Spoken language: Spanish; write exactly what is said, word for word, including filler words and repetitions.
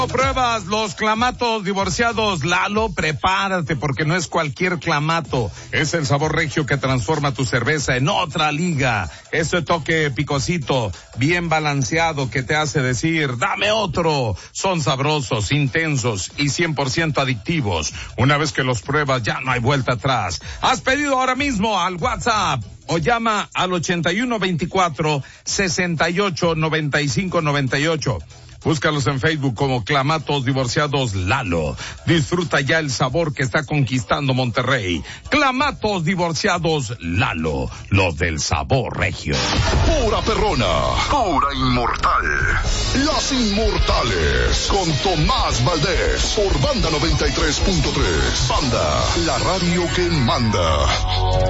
Pruebas los clamatos divorciados Lalo, prepárate porque no es cualquier clamato, es el sabor regio que transforma tu cerveza en otra liga, ese toque picosito, bien balanceado que te hace decir, dame otro. Son sabrosos, intensos y cien por ciento adictivos. Una vez que los pruebas ya no hay vuelta atrás. Haz pedido ahora mismo al WhatsApp o llama al ochenta y uno veinticuatro, sesenta y ocho, noventa y cinco noventa y ocho. Búscalos en Facebook como Clamatos Divorciados Lalo. Disfruta ya el sabor que está conquistando Monterrey. Clamatos Divorciados Lalo, lo del sabor regio. Pura perrona, pura inmortal. Las Inmortales, con Tomás Valdés, por Banda noventa y tres punto tres. Banda, la radio que manda.